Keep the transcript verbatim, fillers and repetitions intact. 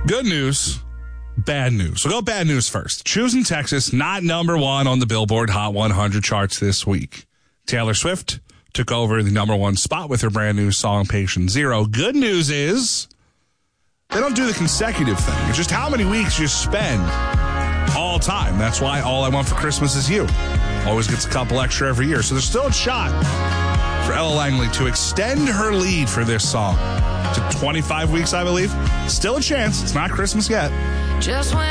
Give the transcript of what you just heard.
Good news, bad news. We'll go bad news first. Choosing Texas, not number one on the Billboard Hot one hundred charts this week. Taylor Swift took over the number one spot with her brand new song, Patient Zero. Good news is they don't do the consecutive thing. It's just how many weeks you spend all time. That's why All I Want for Christmas Is You always gets a couple extra every year. So there's still a shot for Ella Langley to extend her lead for this song to twenty-five weeks, I believe. Still a chance. It's not Christmas yet. Just when